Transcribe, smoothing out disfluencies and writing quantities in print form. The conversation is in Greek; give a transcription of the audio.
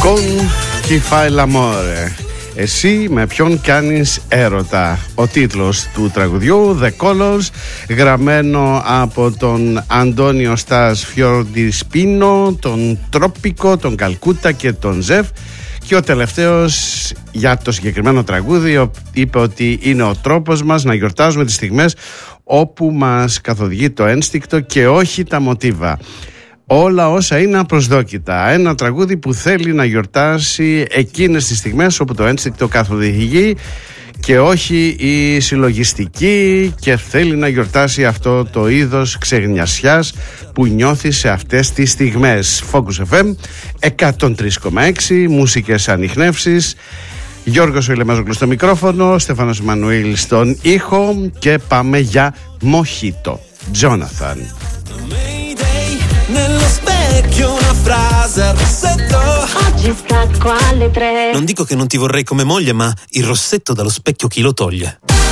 Con chi fai l'amore. Εσύ με ποιον κάνεις έρωτα. Ο τίτλος του τραγουδιού The Colors, γραμμένο από τον Αντώνιο Στας Φιορντισπίνο, τον Τρόπικο, τον Καλκούτα και τον Ζεφ. Και ο τελευταίος για το συγκεκριμένο τραγούδι είπε ότι είναι ο τρόπος μας να γιορτάζουμε τις στιγμές όπου μας καθοδηγεί το ένστικτο και όχι τα μοτίβα. Όλα όσα είναι απροσδόκητα. Ένα τραγούδι που θέλει να γιορτάσει εκείνες τις στιγμές όπου το ένστικτο καθοδηγεί και όχι η συλλογιστική, και θέλει να γιορτάσει αυτό το είδος ξεγνιασιάς που νιώθει σε αυτές τις στιγμές. Focus FM 103,6, μουσικές ανιχνεύσεις. Γιώργος Ηλεμάζογλου στο μικρόφωνο, Στέφανος Μανουήλ στον ήχο, και πάμε για Μοχίτο. Τζόναθαν. Nello specchio una frase al rossetto. Oggi scacco alle 3. Non dico che non ti vorrei come moglie, ma il rossetto dallo specchio chi lo toglie?